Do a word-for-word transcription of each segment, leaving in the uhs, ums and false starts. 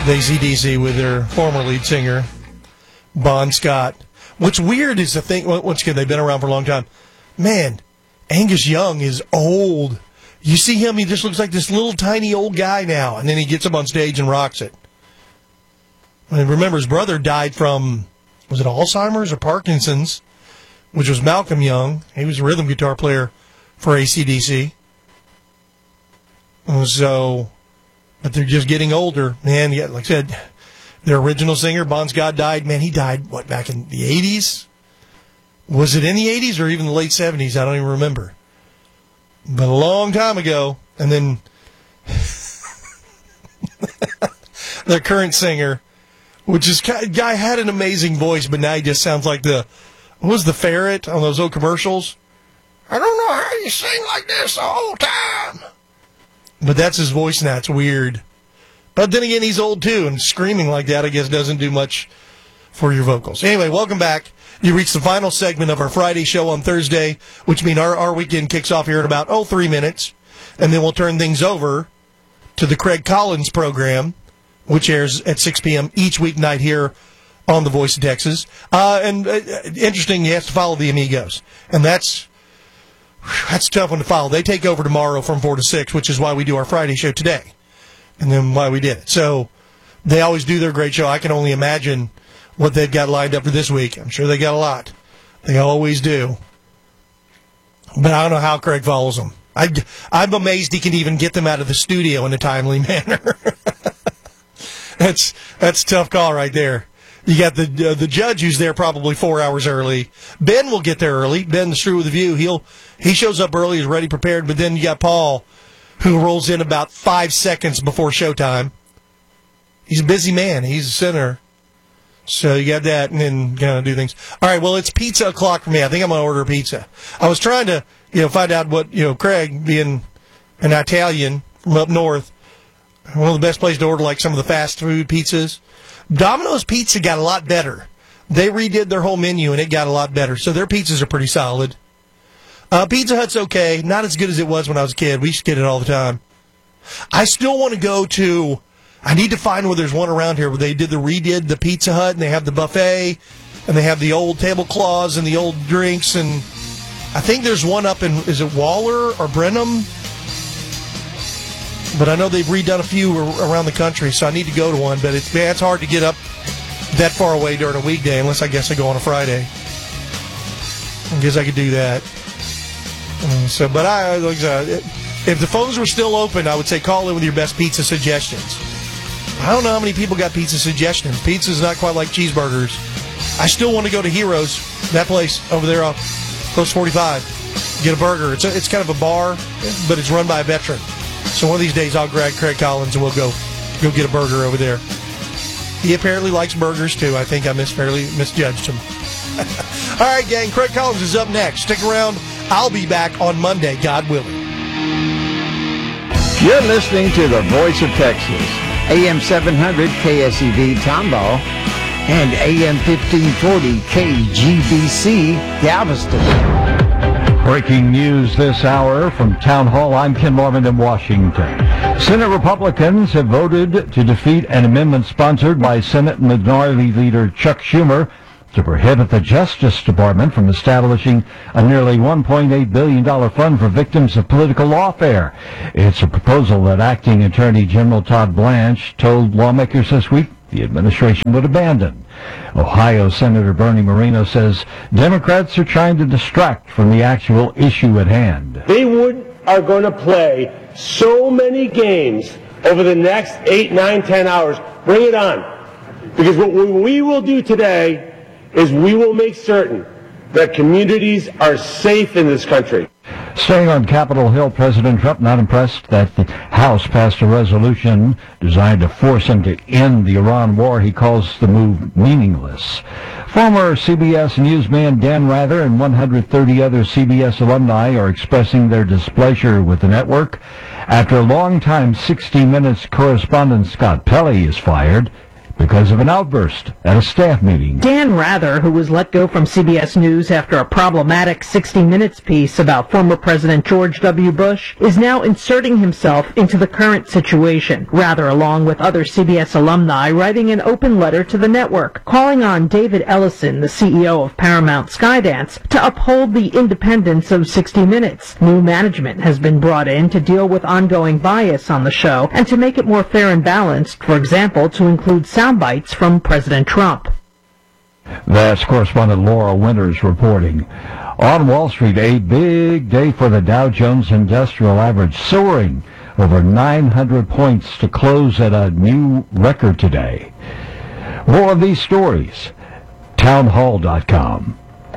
A C D C with their former lead singer, Bon Scott. What's weird is the thing, once again, they've been around for a long time. Man, Angus Young is old. You see him, he just looks like this little tiny old guy now, and then he gets up on stage and rocks it. And remember, his brother died from, was it Alzheimer's or Parkinson's, which was Malcolm Young. He was a rhythm guitar player for A C D C. And so, but they're just getting older. Man, yeah, like I said, their original singer, Bon Scott, died. Man, he died, what, back in the eighties? Was it in the eighties or even the late seventies? I don't even remember. But a long time ago. And then their current singer, which is, guy had an amazing voice, but now he just sounds like the, what was the ferret on those old commercials? I don't know how you sing like this the whole time. But that's his voice now. It's weird. But then again, he's old too, and screaming like that, I guess, doesn't do much for your vocals. Anyway, welcome back. You reached the final segment of our Friday show on Thursday, which means our, our weekend kicks off here in about, oh, three minutes. And then we'll turn things over to the Craig Collins program, which airs at six p.m. each weeknight here on The Voice of Texas. Uh, and uh, interesting, you have to follow the Amigos. And that's that's a tough one to follow. They take over tomorrow from four to six, which is why we do our Friday show today. And then why we did it. So they always do their great show. I can only imagine what they've got lined up for this week. I'm sure they got a lot. They always do. But I don't know how Craig follows them. I, I'm amazed he can even get them out of the studio in a timely manner. that's that's a tough call right there. You got the uh, the judge who's there probably four hours early. Ben will get there early. Ben, the Strew with the View, he'll he shows up early, is ready, prepared. But then you got Paul, who rolls in about five seconds before showtime. He's a busy man. He's a sinner. So you got that, and then kind of do things. All right, well, it's pizza o'clock for me. I think I'm going to order a pizza. I was trying to, you know, find out what, you know, Craig, being an Italian from up north, one of the best places to order, like, some of the fast food pizzas. Domino's Pizza got a lot better. They redid their whole menu, and it got a lot better. So their pizzas are pretty solid. Uh, Pizza Hut's okay. Not as good as it was when I was a kid. We used to get it all the time. I still want to go to... I need to find where there's one around here where they did the redid the Pizza Hut, and they have the buffet, and they have the old tablecloths and the old drinks, and I think there's one up in, is it Waller or Brenham? But I know they've redone a few around the country, so I need to go to one, but it's, man, it's hard to get up that far away during a weekday, unless I guess I go on a Friday. I guess I could do that. Uh, so, but I, like I said, if the phones were still open, I would say call in with your best pizza suggestions. I don't know how many people got pizza suggestions. Pizza's not quite like cheeseburgers. I still want to go to Heroes, that place over there off Post forty-five. Get a burger. It's a, it's kind of a bar, but it's run by a veteran. So one of these days I'll grab Craig Collins and we'll go go get a burger over there. He apparently likes burgers too. I think I mis- fairly misjudged him. All right, gang. Craig Collins is up next. Stick around. I'll be back on Monday, God willing. You're listening to The Voice of Texas. A M seven hundred K S E V Tomball and A M fifteen forty K G B C Galveston. Breaking news this hour from Town Hall. I'm Ken Marvin in Washington. Senate Republicans have voted to defeat an amendment sponsored by Senate Minority Leader Chuck Schumer to prohibit the Justice Department from establishing a nearly one point eight billion dollars fund for victims of political lawfare. It's a proposal that Acting Attorney General Todd Blanche told lawmakers this week the administration would abandon. Ohio Senator Bernie Moreno says Democrats are trying to distract from the actual issue at hand. They would are going to play so many games over the next eight, nine, ten hours. Bring it on. Because what we will do today is we will make certain that communities are safe in this country. Staying on Capitol Hill, President Trump not impressed that the House passed a resolution designed to force him to end the Iran war. He calls the move meaningless. Former C B S newsman Dan Rather and one hundred thirty other C B S alumni are expressing their displeasure with the network after longtime sixty minutes correspondent Scott Pelley is fired. because of an outburst at a staff meeting. Dan Rather, who was let go from C B S News after a problematic sixty minutes piece about former President George W. Bush, is now inserting himself into the current situation. Rather, along with other C B S alumni, writing an open letter to the network, calling on David Ellison, the C E O of Paramount Skydance, to uphold the independence of sixty minutes. New management has been brought in to deal with ongoing bias on the show and to make it more fair and balanced, for example, to include sound bites from President Trump. That's correspondent Laura Winters reporting. On Wall Street, a big day for the Dow Jones Industrial Average, soaring over nine hundred points to close at a new record today. More of these stories, townhall dot com.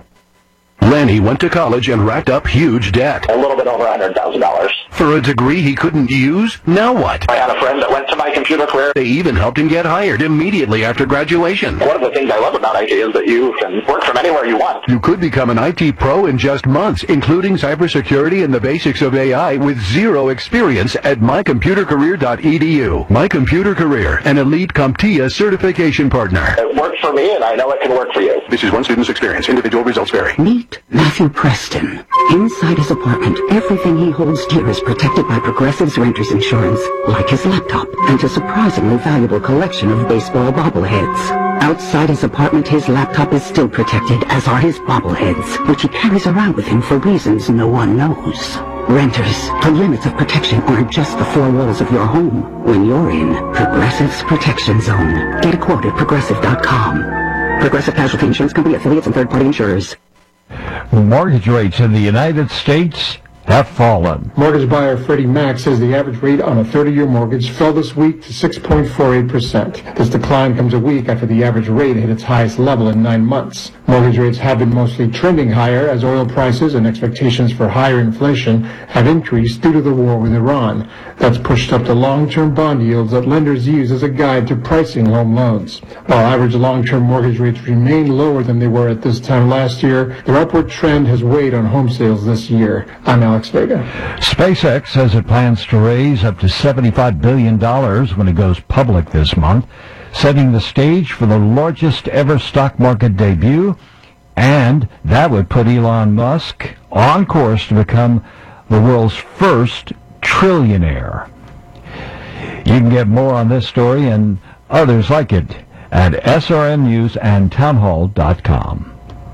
Lenny went to college and racked up huge debt. A little bit over one hundred thousand dollars. For a degree he couldn't use? Now what? I had a friend that went to my computer career. They even helped him get hired immediately after graduation. One of the things I love about I T is that you can work from anywhere you want. You could become an I T pro in just months, including cybersecurity and the basics of A I with zero experience at my computer career dot e d u. My Computer Career, an elite CompTIA certification partner. It worked for me, and I know it can work for you. This is one student's experience. Individual results vary. Meet Matthew Preston. Inside his apartment, everything he holds dear is protected by Progressive's Renters Insurance, like his laptop and a surprisingly valuable collection of baseball bobbleheads. Outside his apartment, his laptop is still protected, as are his bobbleheads, which he carries around with him for reasons no one knows. Renters, the limits of protection aren't just the four walls of your home. When you're in Progressive's Protection Zone, get a quote at progressive dot com. Progressive Casualty Insurance Company, affiliates, and third-party insurers. Mortgage rates in the United States have fallen. Mortgage buyer Freddie Mac says the average rate on a thirty-year mortgage fell this week to six point four eight percent. This decline comes a week after the average rate hit its highest level in nine months. Mortgage rates have been mostly trending higher as oil prices and expectations for higher inflation have increased due to the war with Iran. That's pushed up the long-term bond yields that lenders use as a guide to pricing home loans. While average long-term mortgage rates remain lower than they were at this time last year, their upward trend has weighed on home sales this year. I'm Alex Vega. SpaceX says it plans to raise up to seventy-five billion dollars when it goes public this month, setting the stage for the largest ever stock market debut, and that would put Elon Musk on course to become the world's first trillionaire. You can get more on this story and others like it at S R N News and townhall dot com.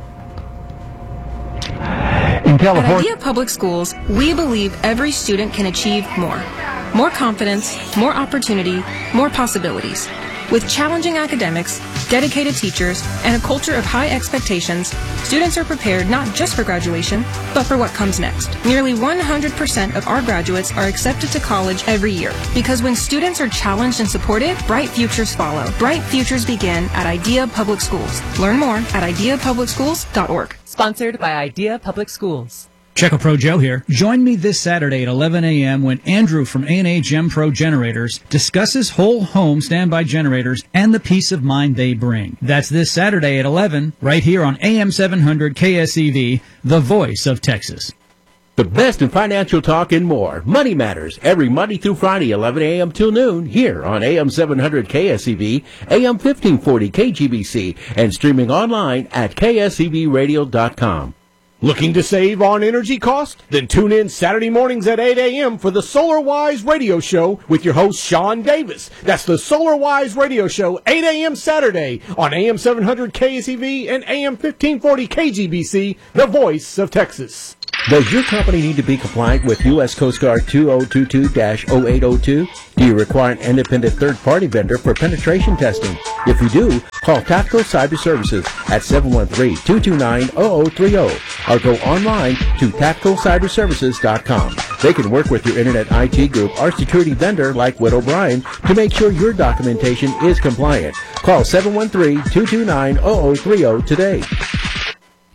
In California, At Idea Public Schools, we believe every student can achieve more. More confidence, more opportunity, more possibilities. With challenging academics, dedicated teachers, and a culture of high expectations, students are prepared not just for graduation, but for what comes next. Nearly one hundred percent of our graduates are accepted to college every year. Because when students are challenged and supported, bright futures follow. Bright futures begin at Idea Public Schools. Learn more at idea public schools dot org. Sponsored by Idea Public Schools. Checo Pro Joe here. Join me this Saturday at eleven a.m. when Andrew from A and A Gem Pro Generators discusses whole home standby generators and the peace of mind they bring. That's this Saturday at eleven, right here on A M seven hundred K S E V, the voice of Texas. The best in financial talk and more. Money Matters, every Monday through Friday, eleven a.m. till noon, here on A M seven hundred K S E V, A M fifteen forty K G B C, and streaming online at K S E V radio dot com. Looking to save on energy cost? Then tune in Saturday mornings at eight a.m. for the SolarWise Radio Show with your host, Sean Davis. That's the SolarWise Radio Show, eight a.m. Saturday on A M seven hundred K S E V and A M fifteen forty K G B C, the voice of Texas. Does your company need to be compliant with U S Coast Guard two thousand twenty-two dash oh eight oh two? Do you require an independent third-party vendor for penetration testing? If you do, call Tactical Cyber Services at seven one three, two two nine, zero zero three zero or go online to tactical cyber services dot com. They can work with your Internet I T group or security vendor like Witt O'Brien to make sure your documentation is compliant. Call seven one three, two two nine, zero zero three zero today.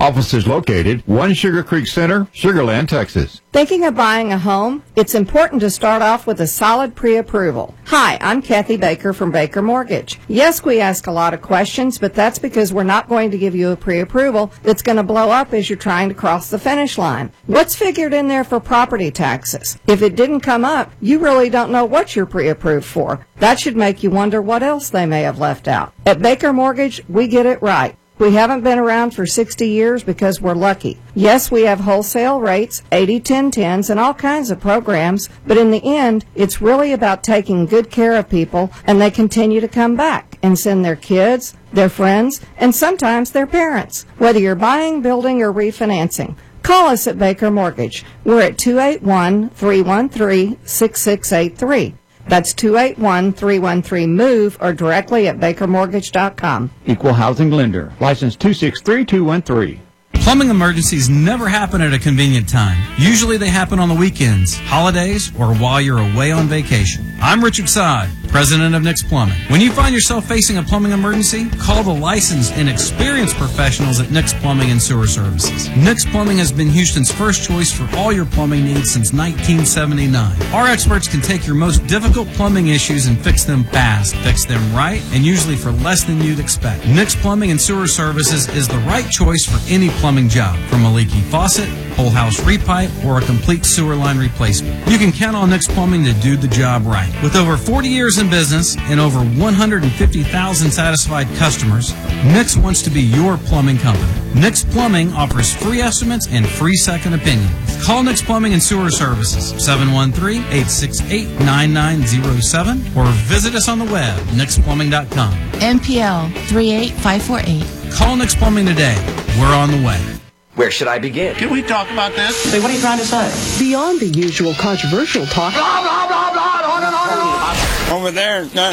Offices located one Sugar Creek Center, Sugar Land, Texas. Thinking of buying a home? It's important to start off with a solid pre-approval. Hi, I'm Kathy Baker from Baker Mortgage. Yes, we ask a lot of questions, but that's because we're not going to give you a pre-approval that's going to blow up as you're trying to cross the finish line. What's figured in there for property taxes? If it didn't come up, you really don't know what you're pre-approved for. That should make you wonder what else they may have left out. At Baker Mortgage, we get it right. We haven't been around for sixty years because we're lucky. Yes, we have wholesale rates, eighty ten tens, and all kinds of programs, but in the end, it's really about taking good care of people, and they continue to come back and send their kids, their friends, and sometimes their parents. Whether you're buying, building, or refinancing, call us at Baker Mortgage. We're at two eight one, three one three, six six eight three. That's two eight one, three one three, MOVE or directly at baker mortgage dot com. Equal housing lender. License two six three two one three. Plumbing emergencies never happen at a convenient time. Usually they happen on the weekends, holidays, or while you're away on vacation. I'm Richard Sod, president of Nick's Plumbing. When you find yourself facing a plumbing emergency, call the licensed and experienced professionals at Nick's Plumbing and Sewer Services. Nick's Plumbing has been Houston's first choice for all your plumbing needs since nineteen seventy-nine. Our experts can take your most difficult plumbing issues and fix them fast, fix them right, and usually for less than you'd expect. Nick's Plumbing and Sewer Services is the right choice for any plumbing job, from a leaky faucet, whole house repipe, or a complete sewer line replacement. You can count on Nick's Plumbing to do the job right. With over forty years in business and over one hundred fifty thousand satisfied customers, Nick's wants to be your plumbing company. Nick's Plumbing offers free estimates and free second opinions. Call Nick's Plumbing and Sewer Services, seven one three, eight six eight, nine nine zero seven, or visit us on the web, nix plumbing dot com. M P L three eight five four eight. Call Nick's Plumbing today. We're on the way. Where should I begin? Can we talk about this? Say, what are you trying to say? Beyond the usual controversial talk. Blah, blah, blah, blah, on and on and on. Over there. No.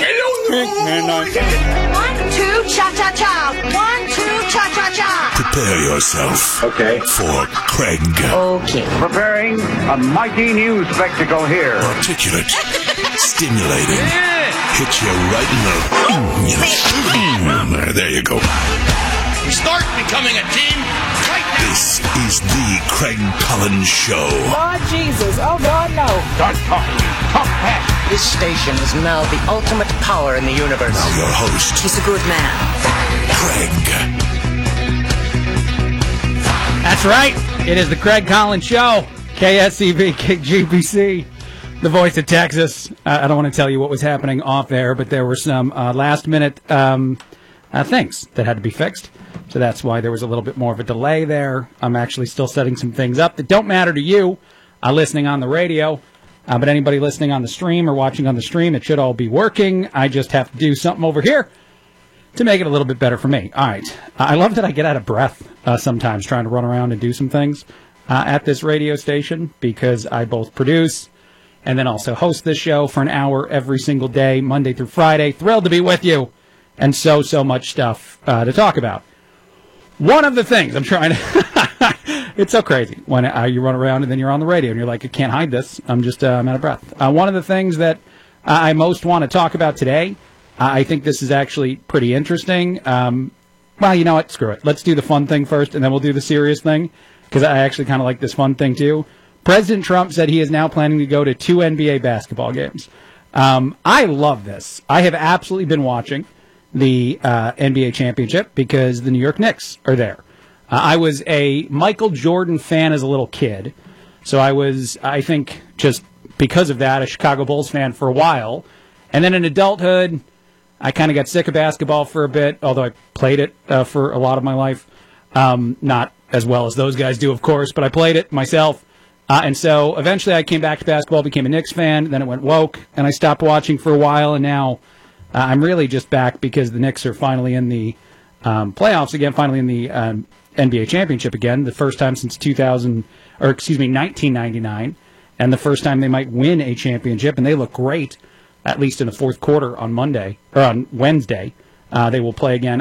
One, two, cha-cha-cha. One, two, cha-cha-cha. Prepare yourself. Okay. For Craig. Okay. Preparing a mighty new spectacle here. Articulate. Stimulating. Hit you right in the... Mm, there, there you go. Start becoming a team right now. This is the Craig Collins Show. Lord Jesus. Oh, God, no. Start talking. Talk fast. This station is now the ultimate power in the universe. Now your host. He's a good man. Craig. That's right. It is the Craig Collins Show. K S E V, K G B C, the voice of Texas. Uh, I don't want to tell you what was happening off air, but there were some uh, last-minute um, uh, things that had to be fixed. So that's why there was a little bit more of a delay there. I'm actually still setting some things up that don't matter to you uh, listening on the radio. Uh, but anybody listening on the stream or watching on the stream, it should all be working. I just have to do something over here to make it a little bit better for me. All right. Uh, I love that I get out of breath uh, sometimes trying to run around and do some things uh, at this radio station because I both produce and then also host this show for an hour every single day, Monday through Friday. Thrilled to be with you and so, so much stuff uh, to talk about. One of the things I'm trying to... It's so crazy when uh, you run around and then you're on the radio and you're like, I can't hide this. I'm just uh, I'm out of breath. Uh, one of the things that uh, I most want to talk about today, uh, I think this is actually pretty interesting. Um, well, you know what? Screw it. Let's do the fun thing first and then we'll do the serious thing because I actually kind of like this fun thing too. President Trump said he is now planning to go to two N B A basketball games. Um, I love this. I have absolutely been watching the uh, N B A championship because the New York Knicks are there. Uh, I was a Michael Jordan fan as a little kid, so I was, I think, just because of that, a Chicago Bulls fan for a while. And then in adulthood, I kind of got sick of basketball for a bit, although I played it uh, for a lot of my life. Um, not as well as those guys do, of course, but I played it myself. Uh, and so eventually I came back to basketball, became a Knicks fan, then it went woke, and I stopped watching for a while, and now uh, I'm really just back because the Knicks are finally in the um, playoffs again, finally in the um, N B A championship again, the first time since two thousand, or excuse me, nineteen ninety-nine, and the first time they might win a championship, and they look great, at least in the fourth quarter on Monday, or on Wednesday. Uh, they will play again